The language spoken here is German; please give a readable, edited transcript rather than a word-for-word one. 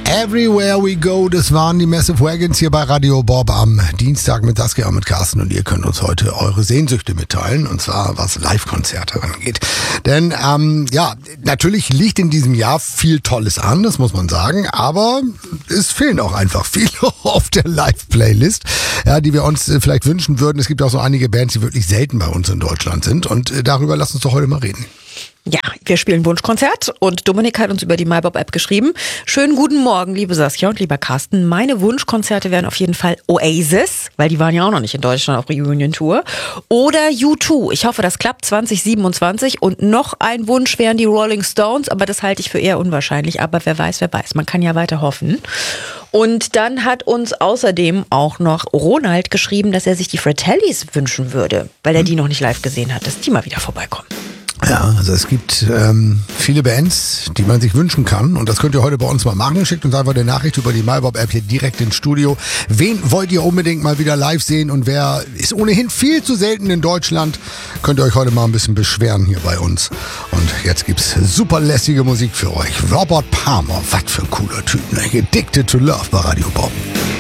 Everywhere We Go, das waren die Massive Wagons hier bei Radio Bob am Dienstag mit Saskia und mit Carsten, und ihr könnt uns heute eure Sehnsüchte mitteilen, und zwar was Live-Konzerte angeht. Denn natürlich liegt in diesem Jahr viel Tolles an, das muss man sagen, aber es fehlen auch einfach viele auf der Live-Playlist, die wir uns vielleicht wünschen würden. Es gibt auch so einige Bands, die wirklich selten bei uns in Deutschland sind, und darüber lasst uns doch heute mal reden. Ja, wir spielen Wunschkonzert und Dominik hat uns über die MyBob-App geschrieben. Schönen guten Morgen, liebe Saskia und lieber Carsten. Meine Wunschkonzerte wären auf jeden Fall Oasis, weil die waren ja auch noch nicht in Deutschland auf Reunion-Tour. Oder U2. Ich hoffe, das klappt 2027. Und noch ein Wunsch wären die Rolling Stones, aber das halte ich für eher unwahrscheinlich. Aber wer weiß. Man kann ja weiter hoffen. Und dann hat uns außerdem auch noch Ronald geschrieben, dass er sich die Fratellis wünschen würde, weil er die noch nicht live gesehen hat, dass die mal wieder vorbeikommen. Ja, also es gibt viele Bands, die man sich wünschen kann, und das könnt ihr heute bei uns mal machen. Schickt uns einfach eine Nachricht über die MyBob-App hier direkt ins Studio. Wen wollt ihr unbedingt mal wieder live sehen, und wer ist ohnehin viel zu selten in Deutschland, könnt ihr euch heute mal ein bisschen beschweren hier bei uns. Und jetzt gibt's super lässige Musik für euch. Robert Palmer, was für ein cooler Typ, ne? Addicted to Love bei Radio Bob.